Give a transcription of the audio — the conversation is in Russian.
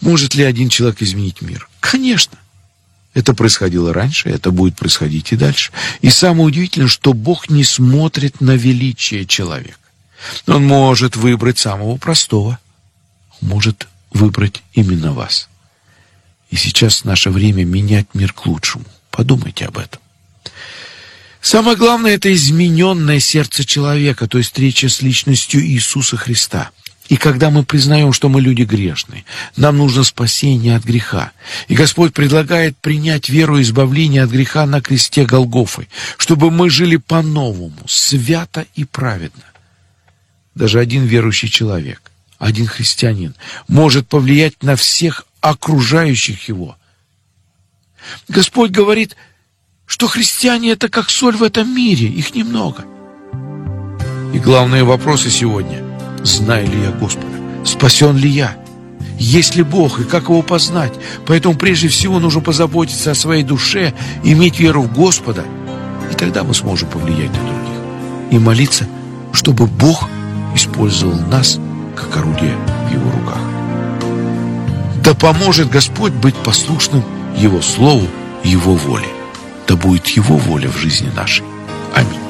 Может ли один человек изменить мир? Конечно. Это происходило раньше, это будет происходить и дальше. И самое удивительное, что Бог не смотрит на величие человека. Он может выбрать самого простого, может выбрать именно вас. И сейчас наше время менять мир к лучшему. Подумайте об этом. Самое главное – это измененное сердце человека, то есть встреча с личностью Иисуса Христа. И когда мы признаем, что мы люди грешные, нам нужно спасение от греха. И Господь предлагает принять веру и избавление от греха на кресте Голгофы, чтобы мы жили по-новому, свято и праведно. Даже один верующий человек, один христианин, может повлиять на всех окружающих его. Господь говорит, что христиане – это как соль в этом мире, их немного. И главные вопросы сегодня – знаю ли я Господа? Спасен ли я? Есть ли Бог и как Его познать? Поэтому прежде всего нужно позаботиться о своей душе, иметь веру в Господа, и тогда мы сможем повлиять на других. И молиться, чтобы Бог использовал нас как орудие в Его руках. Да поможет Господь быть послушным Его Слову, Его воле. Да будет Его воля в жизни нашей. Аминь.